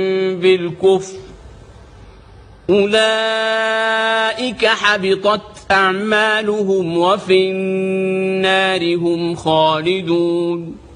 بالكفر أولئك حبطت أعمالهم وفي النار هم خالدون.